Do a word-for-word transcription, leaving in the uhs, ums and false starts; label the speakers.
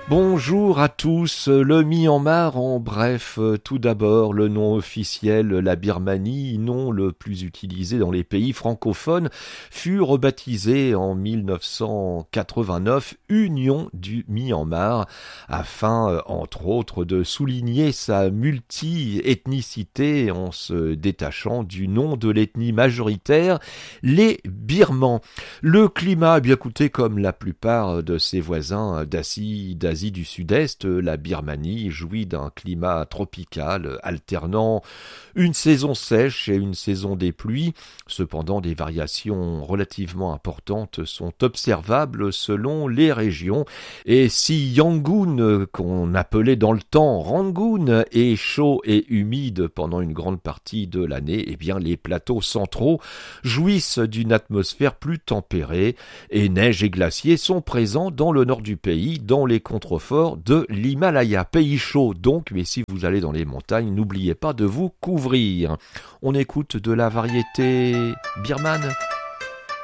Speaker 1: Bonjour à tous, le Myanmar en bref, tout d'abord le nom officiel, la Birmanie, nom le plus utilisé dans les pays francophones, fut rebaptisé en mille neuf cent quatre-vingt-neuf Union du Myanmar, afin entre autres de souligner sa multi-ethnicité en se détachant du nom de l'ethnie majoritaire, les Birmans. Le climat, bien écoutez, comme la plupart de ses voisins d'Asie, d'Asie du Sud-Est, la Birmanie jouit d'un climat tropical alternant une saison sèche et une saison des pluies. Cependant, des variations relativement importantes sont observables selon les régions. Et si Yangon, qu'on appelait dans le temps Rangoon, est chaud et humide pendant une grande partie de l'année, eh bien les plateaux centraux jouissent d'une atmosphère plus tempérée et neige et glaciers sont présents dans le nord du pays, dans les contreforts de l'Himalaya. Pays chaud donc, mais si vous allez dans les montagnes, n'oubliez pas de vous couvrir. On écoute de la variété birmane.